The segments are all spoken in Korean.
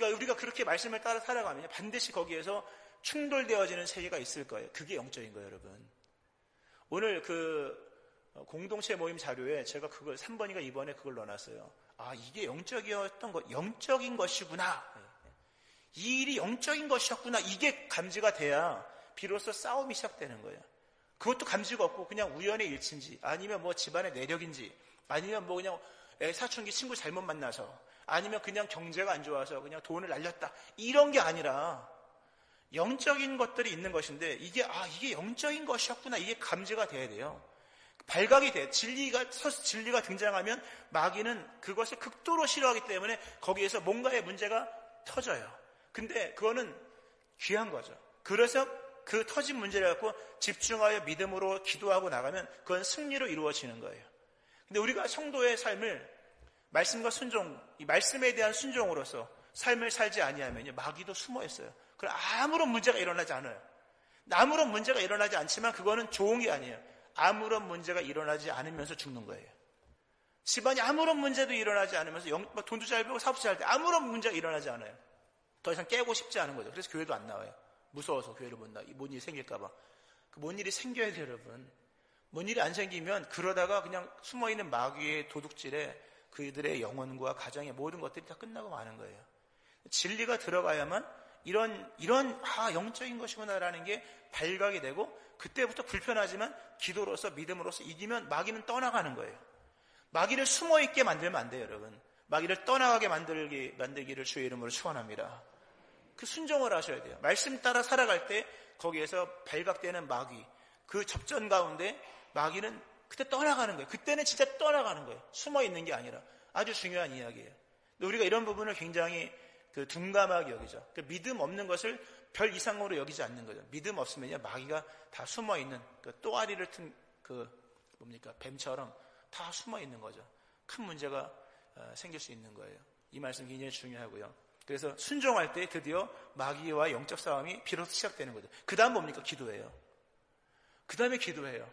그러니까 우리가 그렇게 말씀을 따라 살아가면 반드시 거기에서 충돌되어지는 세계가 있을 거예요. 그게 영적인 거예요, 여러분. 오늘 공동체 모임 자료에 제가 그걸 3번인가 2번에 그걸 넣어놨어요. 이게 영적이었던 것, 영적인 것이구나. 이 일이 영적인 것이었구나. 이게 감지가 돼야 비로소 싸움이 시작되는 거예요. 그것도 감지가 없고 그냥 우연의 일치인지, 아니면 뭐 집안의 내력인지, 아니면 뭐 그냥 사춘기 친구 잘못 만나서, 아니면 그냥 경제가 안 좋아서 그냥 돈을 날렸다. 이런 게 아니라 영적인 것들이 있는 것인데 이게 영적인 것이었구나. 이게 감지가 돼야 돼요. 발각이 돼. 진리가 등장하면 마귀는 그것을 극도로 싫어하기 때문에 거기에서 뭔가의 문제가 터져요. 근데 그거는 귀한 거죠. 그래서 그 터진 문제를 갖고 집중하여 믿음으로 기도하고 나가면 그건 승리로 이루어지는 거예요. 근데 우리가 성도의 삶을 말씀과 순종, 이 말씀에 대한 순종으로서 삶을 살지 아니하면요, 마귀도 숨어 있어요. 그럼 아무런 문제가 일어나지 않아요. 아무런 문제가 일어나지 않지만 그거는 좋은 게 아니에요. 아무런 문제가 일어나지 않으면서 죽는 거예요. 집안이 아무런 문제도 일어나지 않으면서 돈도 잘 벌고 사업도 잘 돼. 아무런 문제가 일어나지 않아요. 더 이상 깨고 싶지 않은 거죠. 그래서 교회도 안 나와요. 무서워서 교회를 못 나와. 뭔 일이 생길까 봐. 뭔 일이 생겨야 돼요, 여러분. 뭔 일이 안 생기면 그러다가 그냥 숨어있는 마귀의 도둑질에 그들의 영혼과 가정의 모든 것들이 다 끝나고 마는 거예요. 진리가 들어가야만 이런 영적인 것이구나라는 게 발각이 되고, 그때부터 불편하지만 기도로서 믿음으로서 이기면 마귀는 떠나가는 거예요. 마귀를 숨어있게 만들면 안 돼요, 여러분. 마귀를 떠나가게 만들기를 주의 이름으로 축원합니다. 그 순종을 하셔야 돼요. 말씀 따라 살아갈 때 거기에서 발각되는 마귀, 그 접전 가운데 마귀는 그때 떠나가는 거예요. 그때는 진짜 떠나가는 거예요. 숨어있는 게 아니라. 아주 중요한 이야기예요. 근데 우리가 이런 부분을 굉장히 둔감하게 여기죠. 믿음 없는 것을 별 이상으로 여기지 않는 거죠. 믿음 없으면요, 마귀가 다 숨어있는, 또아리를 튼 뱀처럼 다 숨어있는 거죠. 큰 문제가 생길 수 있는 거예요. 이 말씀 굉장히 중요하고요. 그래서 순종할 때 드디어 마귀와 영적 싸움이 비로소 시작되는 거죠. 그 다음 뭡니까? 기도예요. 그 다음에 기도해요.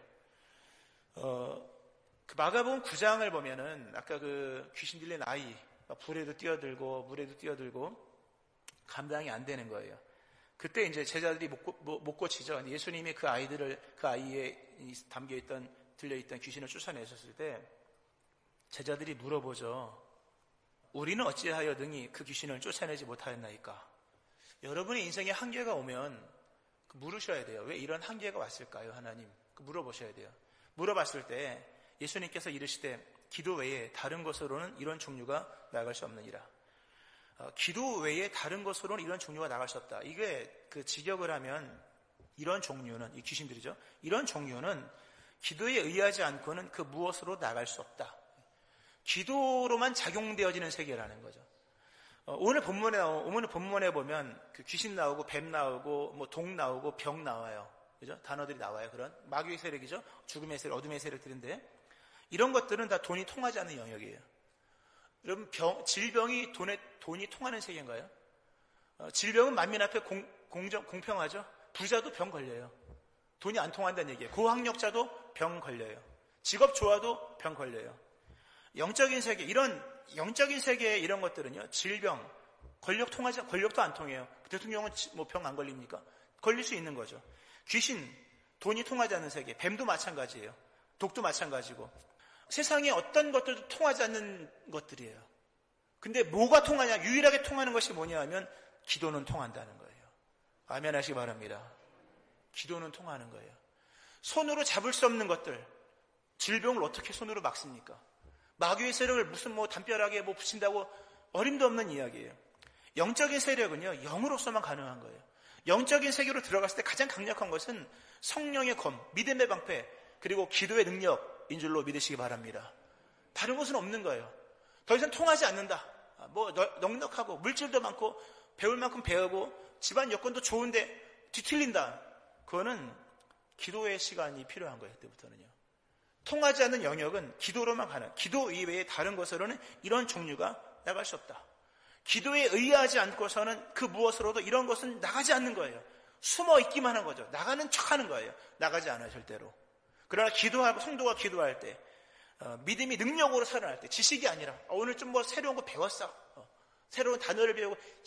마가복음 9장을 보면은 아까 귀신 들린 아이, 불에도 뛰어들고 물에도 뛰어들고 감당이 안 되는 거예요. 그때 이제 제자들이 못 고치죠. 예수님이 그 아이에 들려있던 귀신을 쫓아내셨을 때 제자들이 물어보죠. 우리는 어찌하여 능히 그 귀신을 쫓아내지 못하였나이까? 여러분의 인생에 한계가 오면 물으셔야 돼요. 왜 이런 한계가 왔을까요, 하나님? 물어보셔야 돼요. 물어봤을 때 예수님께서 이르시되 기도 외에 다른 것으로는 이런 종류가 나갈 수 없느니라. 기도 외에 다른 것으로는 이런 종류가 나갈 수 없다. 이게 직역을 하면 이런 종류는, 이 귀신들이죠. 이런 종류는 기도에 의하지 않고는 그 무엇으로 나갈 수 없다. 기도로만 작용되어지는 세계라는 거죠. 오늘 본문에 보면 귀신 나오고 뱀 나오고 독 나오고 병 나와요. 그죠? 단어들이 나와요. 그런 마귀의 세력이죠. 죽음의 세력, 어둠의 세력들인데 이런 것들은 다 돈이 통하지 않는 영역이에요. 여러분, 질병이 돈이 통하는 세계인가요? 질병은 만민 앞에 공평하죠. 부자도 병 걸려요. 돈이 안 통한다는 얘기예요. 고학력자도 병 걸려요. 직업 좋아도 병 걸려요. 영적인 세계, 이런 영적인 세계의 이런 것들은요, 질병, 권력도 안 통해요. 대통령은 병 안 걸립니까? 걸릴 수 있는 거죠. 귀신, 돈이 통하지 않는 세계, 뱀도 마찬가지예요. 독도 마찬가지고. 세상에 어떤 것들도 통하지 않는 것들이에요. 근데 뭐가 통하냐? 유일하게 통하는 것이 뭐냐 하면 기도는 통한다는 거예요. 아멘 하시기 바랍니다. 기도는 통하는 거예요. 손으로 잡을 수 없는 것들, 질병을 어떻게 손으로 막습니까? 마귀의 세력을 담벼락에 붙인다고 어림도 없는 이야기예요. 영적인 세력은요, 영으로서만 가능한 거예요. 영적인 세계로 들어갔을 때 가장 강력한 것은 성령의 검, 믿음의 방패, 그리고 기도의 능력인 줄로 믿으시기 바랍니다. 다른 것은 없는 거예요. 더 이상 통하지 않는다. 넉넉하고 물질도 많고 배울 만큼 배우고 집안 여건도 좋은데 뒤틀린다. 그거는 기도의 시간이 필요한 거예요. 그때부터는요. 통하지 않는 영역은 기도로만 가능. 기도 이외에 다른 것으로는 이런 종류가 나갈 수 없다. 기도에 의하지 않고서는 그 무엇으로도 이런 것은 나가지 않는 거예요. 숨어 있기만 하는 거죠. 나가는 척하는 거예요. 나가지 않아요, 절대로. 그러나 성도가 기도할 때, 믿음이 능력으로 살아날 때, 지식이 아니라 오늘 좀 새로운 거 배웠어. 새로운 단어를 배우고